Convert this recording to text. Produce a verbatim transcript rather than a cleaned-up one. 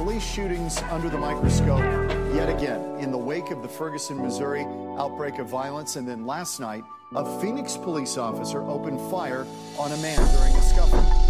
police shootings under the microscope yet again in the wake of the Ferguson, Missouri outbreak of violence. And then last night, a Phoenix police officer opened fire on a man during a scuffle.